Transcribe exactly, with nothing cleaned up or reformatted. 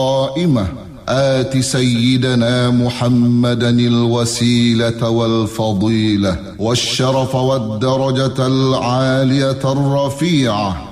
قائمة آت سيدنا محمدا الوسيلة والفضيلة والشرف والدرجة العالية الرفيعة